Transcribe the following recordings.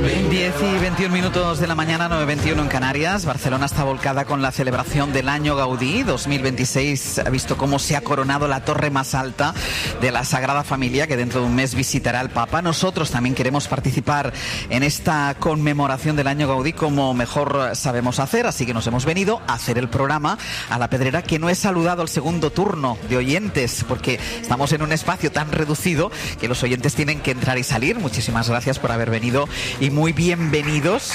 10 y 21 minutos de la mañana, 9:21 en Canarias. Barcelona está volcada con la celebración del Año Gaudí 2026. Ha visto cómo se ha coronado la torre más alta de la Sagrada Familia, que dentro de un mes visitará el Papa. Nosotros también queremos participar en esta conmemoración del Año Gaudí como mejor sabemos hacer, así que nos hemos venido a hacer el programa a La Pedrera, que no he saludado al segundo turno de oyentes, porque estamos en un espacio tan reducido que los oyentes tienen que entrar y salir. Muchísimas gracias por haber venido y muy bienvenidos.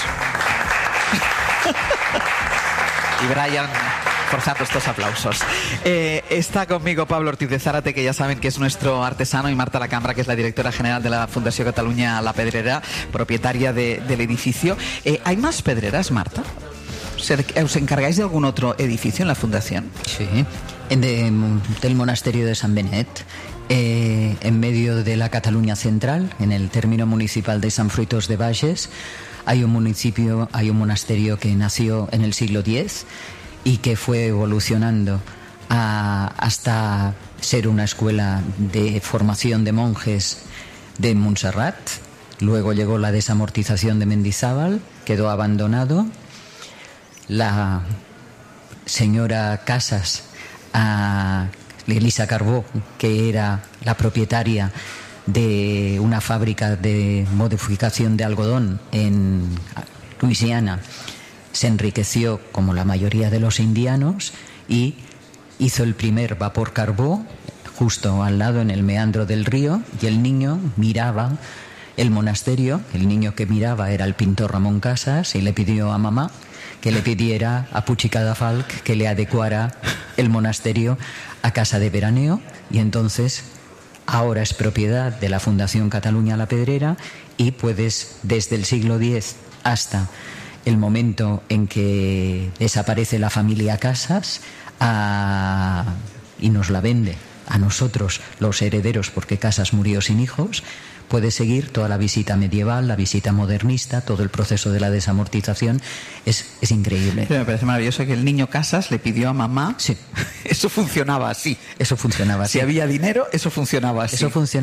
Y Brian, forzando estos aplausos. Está conmigo Pablo Ortiz de Zárate, que ya saben que es nuestro artesano, y Marta Lacambra, que es la directora general de la Fundació Catalunya La Pedrera, propietaria del edificio. ¿Hay más pedreras, Marta? ¿Os encargáis de algún otro edificio en la fundación? Sí, del monasterio de San Benet, en medio de la Cataluña central, en el término municipal de San Fruitos de Bages. Hay un monasterio que nació en el siglo X y que fue evolucionando hasta ser una escuela de formación de monjes de Montserrat. Luego llegó la desamortización de Mendizábal, quedó abandonado. La señora Casas, Elisa Carbó, que era la propietaria de una fábrica de modificación de algodón en Luisiana, se enriqueció como la mayoría de los indianos y hizo el primer vapor carbó justo al lado, en el meandro del río, y el niño miraba el monasterio. El niño que miraba era el pintor Ramón Casas, y le pidió a mamá que le pidiera a Puig i Cadafalch que le adecuara el monasterio a casa de veraneo, y entonces ahora es propiedad de la Fundación Catalunya La Pedrera, y puedes, desde el siglo X hasta el momento en que desaparece la familia Casas, y nos la vende a nosotros, los herederos, porque Casas murió sin hijos, puede seguir toda la visita medieval, la visita modernista, todo el proceso de la desamortización. Es increíble. Me parece maravilloso que el niño Casas le pidió a mamá. Sí. Eso funcionaba así. Eso funcionaba así. Si había dinero, eso funcionaba así. Eso funcionaba.